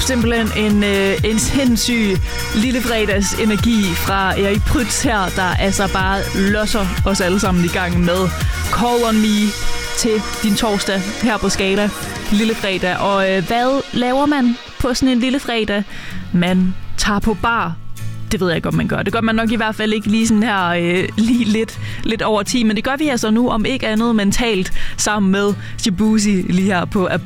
simpelthen en sindssyg lille fredags energi fra Erik Prytz her, der altså bare losser os alle sammen i gang med Call on Me til din torsdag her på Skala. Lille fredag. Og hvad laver man på sådan en lille fredag? Man tager på bar. Det ved jeg ikke, om man gør. Det gør man nok i hvert fald ikke lige sådan her lige lidt over 10, men det gør vi altså nu om ikke andet mentalt sammen med Shabuzi lige her på A